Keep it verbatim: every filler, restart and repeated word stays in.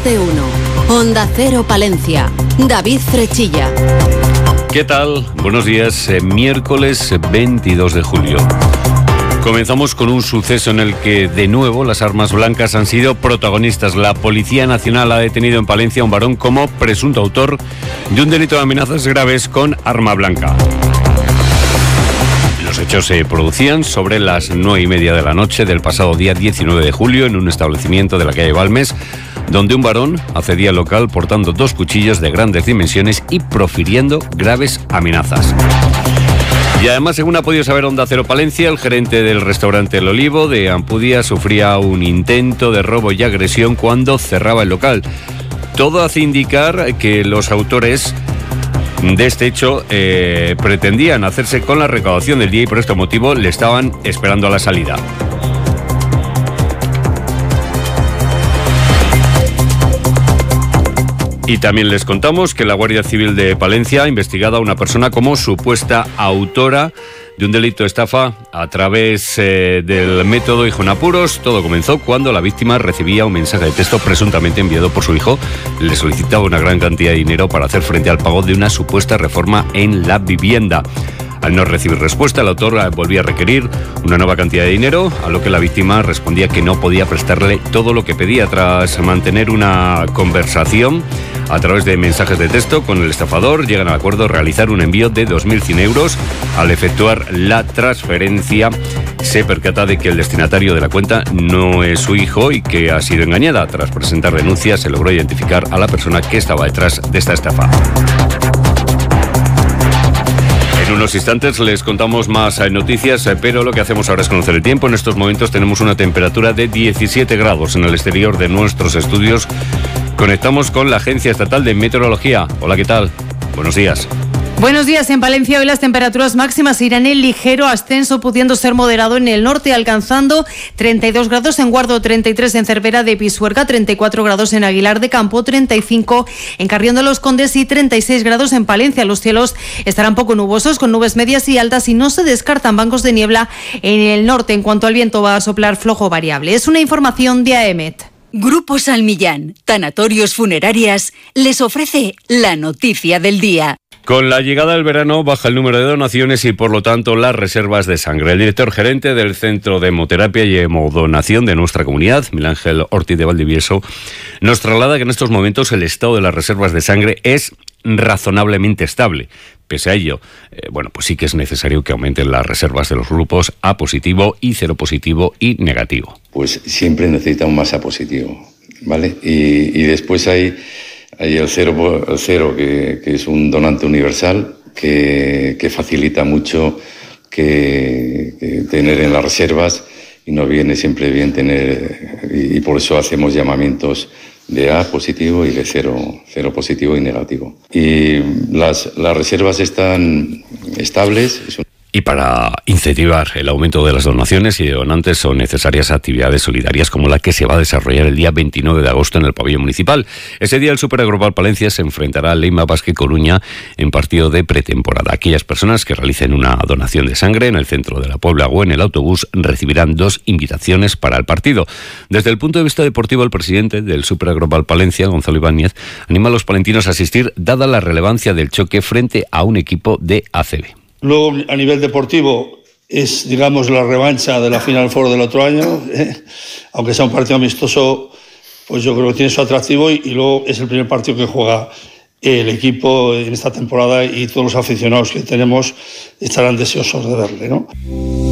Más de uno. Onda Cero Palencia. David Frechilla. ¿Qué tal? Buenos días. Eh, miércoles veintidós de julio. Comenzamos con un suceso en el que, de nuevo, las armas blancas han sido protagonistas. La Policía Nacional ha detenido en Palencia a un varón como presunto autor de un delito de amenazas graves con arma blanca. Los hechos se producían sobre las nueve y media de la noche del pasado día diecinueve de julio en un establecimiento de la calle Balmes, donde un varón accedía al local portando dos cuchillos de grandes dimensiones y profiriendo graves amenazas. Y además, según ha podido saber Onda Cero Palencia, el gerente del restaurante El Olivo de Ampudia sufría un intento de robo y agresión cuando cerraba el local. Todo hace indicar que los autores de este hecho eh, pretendían hacerse con la recaudación del día y por este motivo le estaban esperando a la salida. Y también les contamos que la Guardia Civil de Palencia ha investigado a una persona como supuesta autora de un delito de estafa a través eh, del método Hijo en Apuros. Todo comenzó cuando la víctima recibía un mensaje de texto presuntamente enviado por su hijo. Le solicitaba una gran cantidad de dinero para hacer frente al pago de una supuesta reforma en la vivienda. Al no recibir respuesta, el autor volvía a requerir una nueva cantidad de dinero, a lo que la víctima respondía que no podía prestarle todo lo que pedía. Tras mantener una conversación a través de mensajes de texto con el estafador, llegan al acuerdo de realizar un envío de dos mil cien euros. Al efectuar la transferencia, se percata de que el destinatario de la cuenta no es su hijo y que ha sido engañada. Tras presentar denuncias, se logró identificar a la persona que estaba detrás de esta estafa. En unos instantes les contamos más noticias, pero lo que hacemos ahora es conocer el tiempo. En estos momentos tenemos una temperatura de diecisiete grados en el exterior de nuestros estudios. Conectamos con la Agencia Estatal de Meteorología. Hola, ¿qué tal? Buenos días. Buenos días. En Palencia hoy las temperaturas máximas irán en ligero ascenso, pudiendo ser moderado en el norte, alcanzando treinta y dos grados en Guardo, treinta y tres en Cervera de Pisuerga, treinta y cuatro grados en Aguilar de Campo, treinta y cinco en Carrión de los Condes y treinta y seis grados en Palencia. Los cielos estarán poco nubosos, con nubes medias y altas, y no se descartan bancos de niebla en el norte. En cuanto al viento, va a soplar flojo variable. Es una información de A E M E T. Grupo Salmillán, Tanatorios Funerarias, les ofrece la noticia del día. Con la llegada del verano baja el número de donaciones y por lo tanto las reservas de sangre. El director gerente del Centro de Hemoterapia y Hemodonación de nuestra comunidad, Miguel Ángel Ortiz de Valdivieso, nos traslada que en estos momentos el estado de las reservas de sangre es razonablemente estable. Pese a ello, eh, bueno, pues sí que es necesario que aumenten las reservas de los grupos A positivo y cero positivo y negativo. Pues siempre necesitamos más A positivo, ¿vale? Y, y después hay, hay el cero, el cero que, que es un donante universal que, que facilita mucho que, que tener en las reservas, y nos viene siempre bien tener, y, y por eso hacemos llamamientos de A positivo y de cero, cero positivo y negativo. Y las, las reservas están estables. Y para incentivar el aumento de las donaciones y de donantes son necesarias actividades solidarias como la que se va a desarrollar el día veintinueve de agosto en el pabellón municipal. Ese día el Superagrupal Palencia se enfrentará a Leima Basque Coruña en partido de pretemporada. Aquellas personas que realicen una donación de sangre en el centro de la Puebla o en el autobús recibirán dos invitaciones para el partido. Desde el punto de vista deportivo, el presidente del Superagrupal Palencia, Gonzalo Ibáñez, anima a los palentinos a asistir dada la relevancia del choque frente a un equipo de A C B. Luego, a nivel deportivo, es, digamos, la revancha de la Final Four del otro año. ¿eh? Aunque sea un partido amistoso, pues yo creo que tiene su atractivo, y, y luego es el primer partido que juega el equipo en esta temporada, y todos los aficionados que tenemos estarán deseosos de verle, ¿no?